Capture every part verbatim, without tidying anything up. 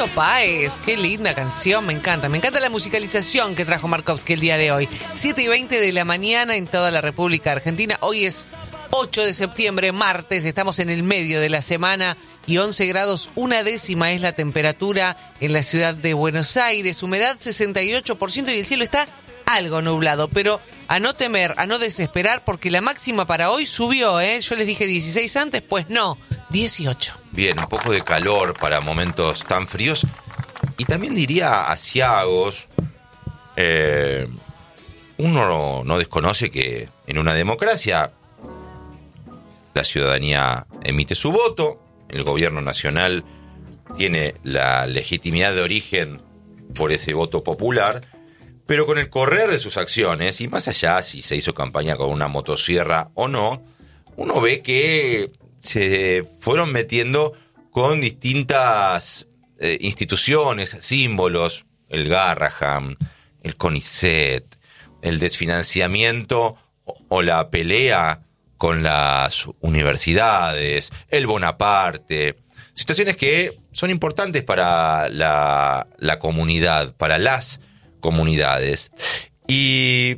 Fito Páez, qué linda canción, me encanta. Me encanta la musicalización que trajo Markovsky el día de hoy. siete y veinte de la mañana en toda la República Argentina. Hoy es ocho de septiembre, martes, estamos en el medio de la semana y once grados, una décima es la temperatura en la ciudad de Buenos Aires. Humedad sesenta y ocho por ciento y el cielo está algo nublado, pero a no temer, a no desesperar, porque la máxima para hoy subió, ¿eh? Yo les dije dieciséis antes, pues no, dieciocho. Bien, un poco de calor para momentos tan fríos. Y también diría asiagos, eh, uno no desconoce que en una democracia la ciudadanía emite su voto, el gobierno nacional tiene la legitimidad de origen por ese voto popular, pero con el correr de sus acciones, y más allá si se hizo campaña con una motosierra o no, uno ve que se fueron metiendo con distintas eh, instituciones, símbolos, el Garrahan, el CONICET, el desfinanciamiento o, o la pelea con las universidades, el Bonaparte, situaciones que son importantes para la, la comunidad, para las comunidades. Y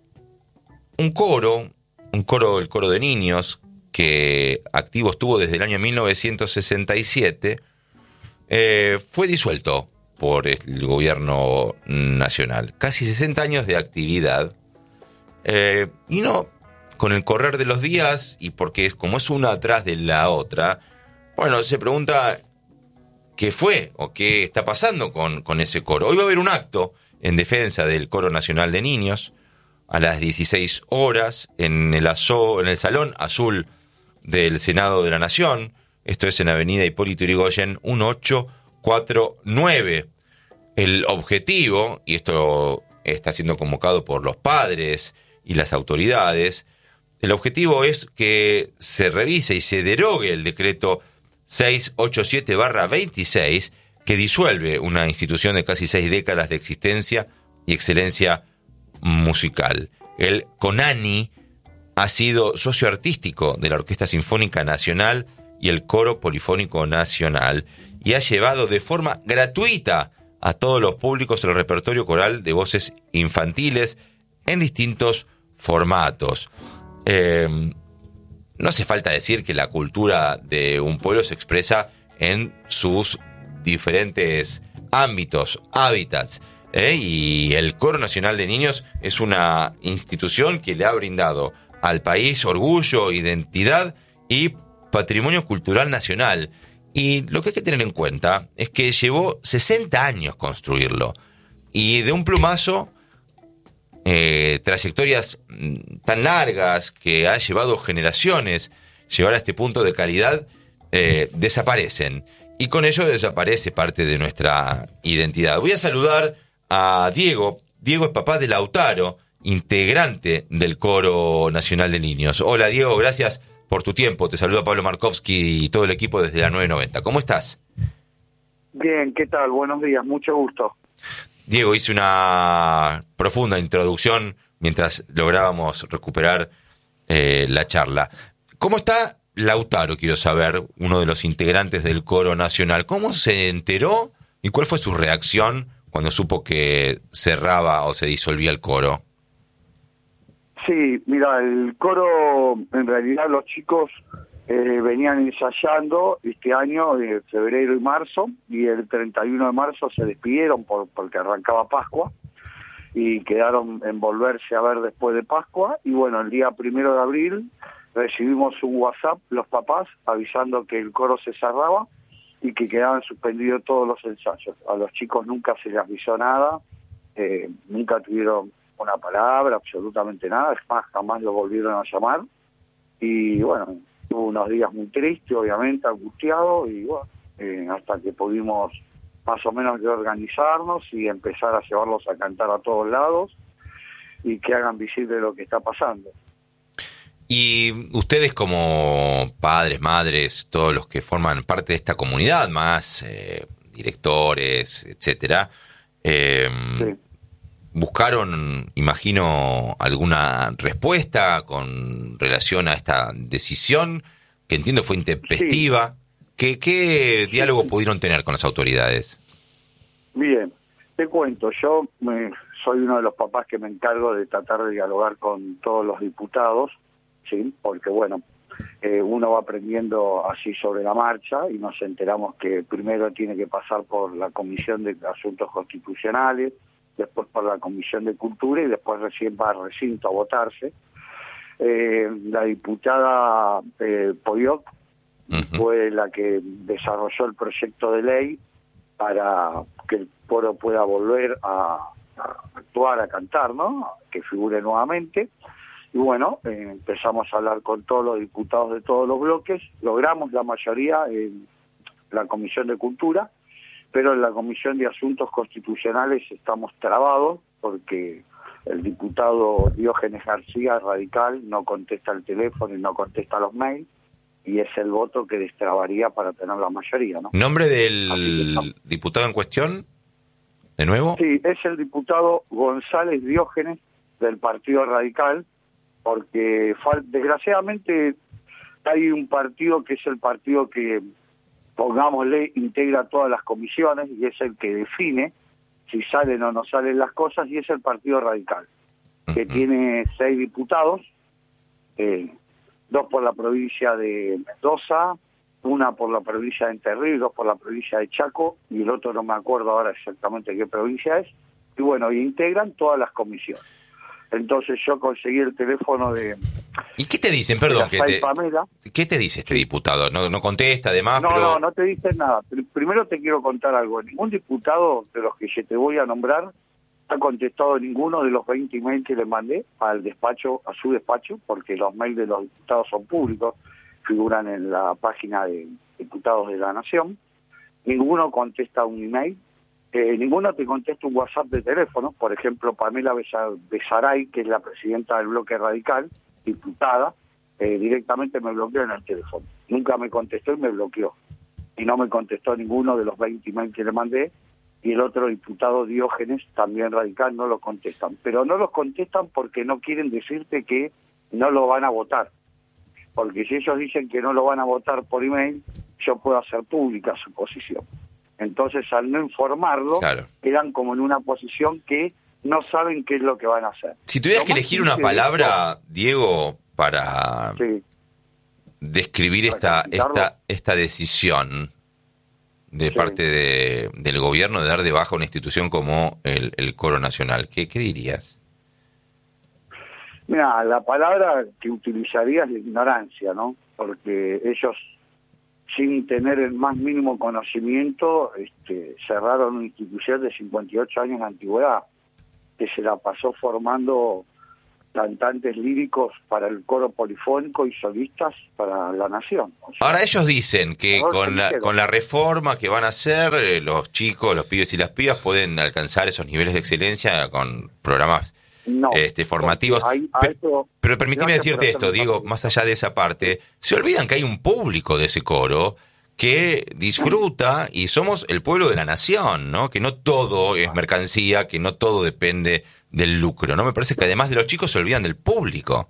un coro, un coro, el coro de niños, que activo estuvo desde el año mil novecientos sesenta y siete, eh, fue disuelto por el gobierno nacional. Casi sesenta años de actividad, eh, y no, con el correr de los días, y porque es como es una atrás de la otra, bueno, se pregunta qué fue o qué está pasando con, con ese coro. Hoy va a haber un acto en defensa del Coro Nacional de Niños a las dieciséis horas en el, aso, en el Salón Azul del Senado de la Nación. Esto es en Avenida Hipólito Yrigoyen mil ochocientos cuarenta y nueve. El objetivo, y esto está siendo convocado por los padres y las autoridades, el objetivo es que se revise y se derogue el decreto seiscientos ochenta y siete barra veintiséis, que disuelve una institución de casi seis décadas de existencia y excelencia musical. El CONANI ha sido socio artístico de la Orquesta Sinfónica Nacional y el Coro Polifónico Nacional, y ha llevado de forma gratuita a todos los públicos el repertorio coral de voces infantiles en distintos formatos. Eh, no hace falta decir que la cultura de un pueblo se expresa en sus diferentes ámbitos, hábitats, ¿eh? Y el Coro Nacional de Niños es una institución que le ha brindado al país orgullo, identidad y patrimonio cultural nacional. Y lo que hay que tener en cuenta es que llevó sesenta años construirlo, y de un plumazo, eh, trayectorias tan largas que ha llevado generaciones llevar a este punto de calidad, eh, desaparecen. Y con ello desaparece parte de nuestra identidad. Voy a saludar a Diego. Diego es papá de Lautaro, integrante del Coro Nacional de Niños. Hola Diego, gracias por tu tiempo. Te saluda Pablo Markovsky y todo el equipo desde la nueve noventa. ¿Cómo estás? Bien, ¿qué tal? Buenos días, mucho gusto. Diego, hice una profunda introducción mientras lográbamos recuperar eh, la charla. ¿Cómo está Lautaro? Quiero saber, uno de los integrantes del Coro Nacional. ¿Cómo se enteró y cuál fue su reacción cuando supo que cerraba o se disolvía el coro? Sí, mira, el coro, en realidad los chicos eh, venían ensayando este año, en febrero y marzo, y el treinta y uno de marzo se despidieron por, porque arrancaba Pascua, y quedaron en volverse a ver después de Pascua, y bueno, el día primero de abril recibimos un WhatsApp, los papás, avisando que el coro se cerraba y que quedaban suspendidos todos los ensayos. A los chicos nunca se les avisó nada, eh, nunca tuvieron una palabra, absolutamente nada, es más, jamás los volvieron a llamar. Y bueno, tuvo unos días muy tristes, obviamente, angustiados, y bueno, eh, hasta que pudimos más o menos reorganizarnos y empezar a llevarlos a cantar a todos lados y que hagan visible lo que está pasando. Y ustedes como padres, madres, todos los que forman parte de esta comunidad, más eh, directores, etcétera, eh, sí. buscaron, imagino, alguna respuesta con relación a esta decisión, que entiendo fue intempestiva. Sí. ¿Qué, qué diálogo sí. pudieron tener con las autoridades? Bien, te cuento, yo me, soy uno de los papás que me encargo de tratar de dialogar con todos los diputados, ¿sí? Porque bueno, eh, uno va aprendiendo así sobre la marcha y nos enteramos que primero tiene que pasar por la Comisión de Asuntos Constitucionales, después por la Comisión de Cultura y después recién va al recinto a votarse. Eh, la diputada eh, Poyok uh-huh. fue la que desarrolló el proyecto de ley para que el coro pueda volver a, a actuar, a cantar, ¿no? Que figure nuevamente. Y bueno, eh, empezamos a hablar con todos los diputados de todos los bloques, logramos la mayoría en la Comisión de Cultura, pero en la Comisión de Asuntos Constitucionales estamos trabados porque el diputado Diógenes García, radical, no contesta el teléfono y no contesta los mails, y es el voto que destrabaría para tener la mayoría, ¿no? ¿Nombre del diputado en cuestión? ¿De nuevo? Sí, es el diputado González Diógenes del Partido Radical, porque desgraciadamente hay un partido que es el partido que, pongámosle, integra todas las comisiones y es el que define si salen o no salen las cosas, y es el Partido Radical, que uh-huh. tiene seis diputados, eh, dos por la provincia de Mendoza, una por la provincia de Entre Ríos, dos por la provincia de Chaco, y el otro no me acuerdo ahora exactamente qué provincia es, y bueno, y integran todas las comisiones. Entonces yo conseguí el teléfono de... ¿Y qué te dicen? Perdón. Que te, Pamela. ¿Qué te dice este diputado? No, no contesta, además, no, pero... No, no te dicen nada. Primero te quiero contar algo. Ningún diputado de los que yo te voy a nombrar ha contestado ninguno de los veinte emails que le mandé al despacho, a su despacho, porque los mails de los diputados son públicos, figuran en la página de Diputados de la Nación. Ninguno contesta un email. Eh, ninguno te contesta un WhatsApp de teléfono. Por ejemplo, Pamela Besaray, que es la presidenta del Bloque Radical, diputada, eh, directamente me bloqueó en el teléfono. Nunca me contestó y me bloqueó. Y no me contestó ninguno de los veinte emails que le mandé. Y el otro diputado Diógenes, también radical, no lo contestan. Pero no los contestan porque no quieren decirte que no lo van a votar. Porque si ellos dicen que no lo van a votar por email, yo puedo hacer pública su posición. Entonces, al no informarlo, claro, quedan como en una posición que no saben qué es lo que van a hacer. Si tuvieras que elegir una palabra, esto, Diego, para sí. describir esta, esta, esta decisión de sí. parte de, del gobierno de dar de baja una institución como el, el Coro Nacional, ¿qué, qué dirías? Mira, la palabra que utilizaría es la ignorancia, ¿no? Porque ellos, sin tener el más mínimo conocimiento, este, cerraron una institución de cincuenta y ocho años de antigüedad, que se la pasó formando cantantes líricos para el coro polifónico y solistas para la nación. O sea, ahora ellos dicen que con la, con la reforma que van a hacer, eh, los chicos, los pibes y las pibas pueden alcanzar esos niveles de excelencia con programas No, este, formativos. Hay, hay pero, pero permíteme decirte esto, digo, más allá de esa parte, se olvidan que hay un público de ese coro que disfruta y somos el pueblo de la nación, ¿no? Que no todo es mercancía, que no todo depende del lucro, ¿no? Me parece que además de los chicos se olvidan del público.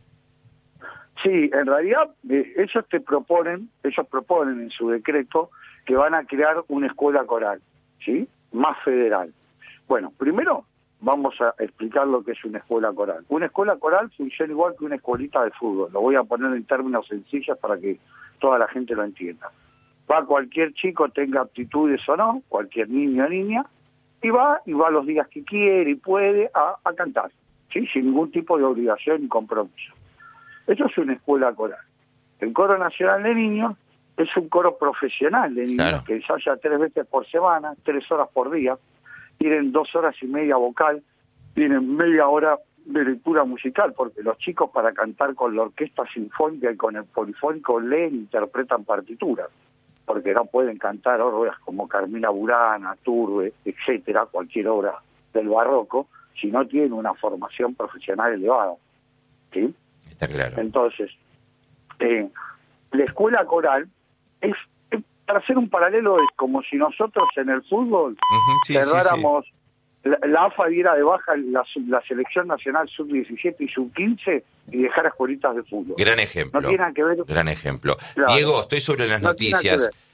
Sí, en realidad eh, ellos te proponen, ellos proponen en su decreto que van a crear una escuela coral, ¿sí? Más federal. Bueno, primero vamos a explicar lo que es una escuela coral. Una escuela coral funciona igual que una escuelita de fútbol. Lo voy a poner en términos sencillos para que toda la gente lo entienda. Va cualquier chico, tenga aptitudes o no, cualquier niño o niña, y va y va los días que quiere y puede a, a cantar, ¿sí? Sin ningún tipo de obligación ni compromiso. Eso es una escuela coral. El Coro Nacional de Niños es un coro profesional de niños, claro, que ensaya tres veces por semana, tres horas por día. Tienen dos horas y media vocal, tienen media hora de lectura musical, porque los chicos para cantar con la orquesta sinfónica y con el polifónico leen e interpretan partituras, porque no pueden cantar obras como Carmina Burana, Turbe, etcétera, cualquier obra del barroco, si no tienen una formación profesional elevada, ¿sí? Está claro. Entonces, eh, la escuela coral es, para hacer un paralelo, es como si nosotros en el fútbol uh-huh, sí, cerráramos, sí, sí. La, la A F A diera de baja la, la selección nacional sub diecisiete y sub quince y dejara escuelitas de fútbol. Gran ejemplo. No tiene que ver. Gran ejemplo. Claro. Diego, estoy sobre las no noticias.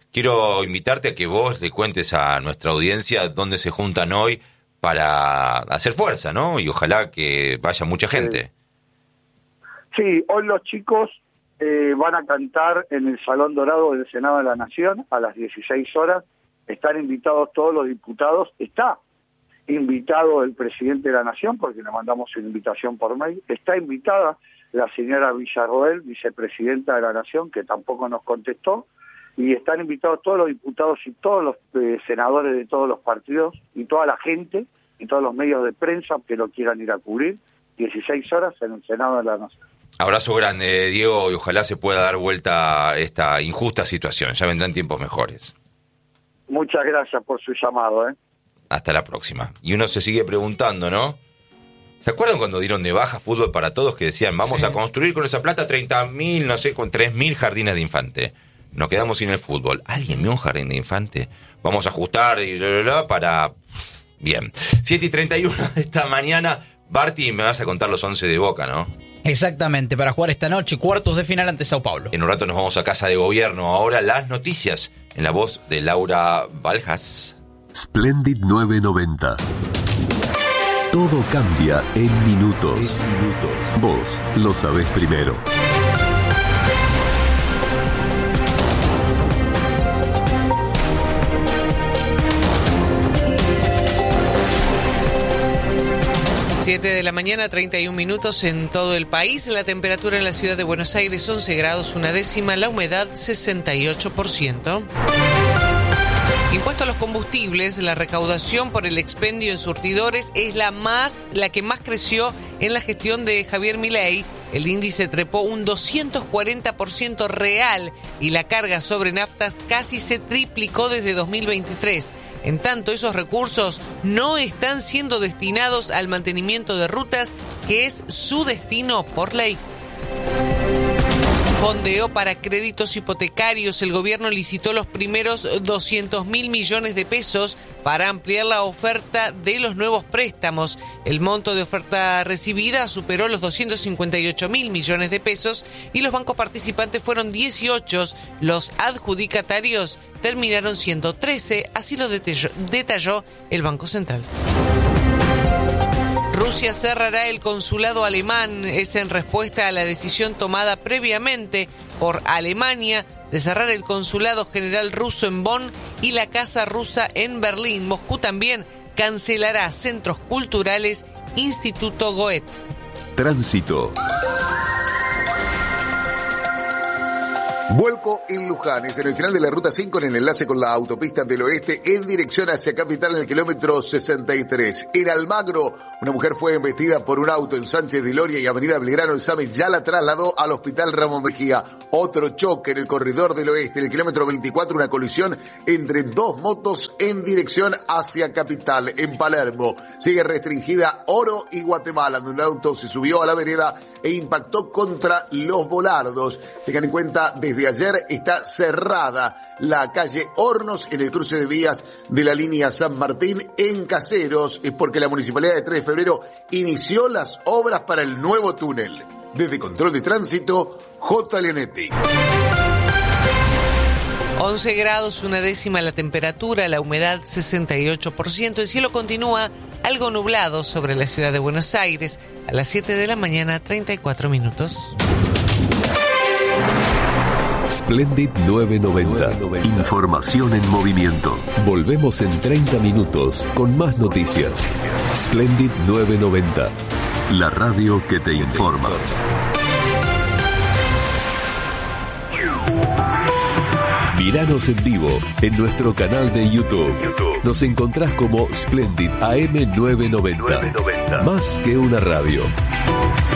quiero invitarte a que vos le cuentes a nuestra audiencia dónde se juntan hoy para hacer fuerza, ¿no? Y ojalá que vaya mucha gente. Sí, sí, hoy los chicos eh, van a cantar en el Salón Dorado del Senado de la Nación a las dieciséis horas. Están invitados todos los diputados. Está invitado el presidente de la Nación, porque le mandamos una invitación por mail. Está invitada la señora Villarroel, vicepresidenta de la Nación, que tampoco nos contestó. Y están invitados todos los diputados y todos los eh, senadores de todos los partidos y toda la gente y todos los medios de prensa que lo quieran ir a cubrir. dieciséis horas en el Senado de la Nación. Abrazo grande, Diego, y ojalá se pueda dar vuelta a esta injusta situación. Ya vendrán tiempos mejores. Muchas gracias por su llamado, ¿eh? Hasta la próxima. Y uno se sigue preguntando, ¿no? ¿Se acuerdan cuando dieron de baja Fútbol para Todos, que decían, vamos sí. a construir con esa plata treinta mil, no sé, con tres mil jardines de infante? Nos quedamos sin el fútbol. ¿Alguien vio un jardín de infante? Vamos a ajustar y bla, bla, bla para... Bien. siete y treinta y uno de esta mañana. Barty, me vas a contar los once de Boca, ¿no? Exactamente, para jugar esta noche, cuartos de final ante Sao Paulo. En un rato nos vamos a Casa de Gobierno. Ahora las noticias en la voz de Laura Baljas. Splendid nueve noventa. Todo cambia en minutos. En minutos. Vos lo sabés primero. siete de la mañana, treinta y un minutos en todo el país. La temperatura en la ciudad de Buenos Aires, once grados, una décima. La humedad, sesenta y ocho por ciento. Impuesto a los combustibles, la recaudación por el expendio en surtidores es la más, la que más creció en la gestión de Javier Milei. El índice trepó un doscientos cuarenta por ciento real y la carga sobre naftas casi se triplicó desde dos mil veintitrés. En tanto, esos recursos no están siendo destinados al mantenimiento de rutas, que es su destino por ley. Fondeo para créditos hipotecarios. El gobierno licitó los primeros doscientos mil millones de pesos para ampliar la oferta de los nuevos préstamos. El monto de oferta recibida superó los doscientos cincuenta y ocho mil millones de pesos y los bancos participantes fueron dieciocho. Los adjudicatarios terminaron siendo trece, así lo detalló, detalló el Banco Central. Rusia cerrará el consulado alemán. Es en respuesta a la decisión tomada previamente por Alemania de cerrar el consulado general ruso en Bonn y la casa rusa en Berlín. Moscú también cancelará centros culturales Instituto Goethe. Tránsito. Vuelco en Luján, es en el final de la ruta cinco en el enlace con la autopista del oeste en dirección hacia Capital en el kilómetro sesenta y tres. En Almagro, una mujer fue embestida por un auto en Sánchez de Loria y Avenida Belgrano. El SAME ya la trasladó al Hospital Ramón Mejía. Otro choque en el corredor del oeste, en el kilómetro veinticuatro, una colisión entre dos motos en dirección hacia Capital. En Palermo sigue restringida Oro y Guatemala, donde un auto se subió a la vereda e impactó contra los volardos. Tengan en cuenta, desde Desde ayer está cerrada la calle Hornos en el cruce de vías de la línea San Martín en Caseros. Es porque la Municipalidad de tres de febrero inició las obras para el nuevo túnel. Desde Control de Tránsito, J. Leonetti. once grados, una décima la temperatura, la humedad sesenta y ocho por ciento. El cielo continúa algo nublado sobre la ciudad de Buenos Aires. A las siete de la mañana, treinta y cuatro minutos. Splendid nueve noventa. Información en movimiento. Volvemos en treinta minutos con más noticias. Splendid nueve noventa. La radio que te informa. Míranos en vivo en nuestro canal de YouTube. Nos encontrás como Splendid A M nueve noventa. Más que una radio.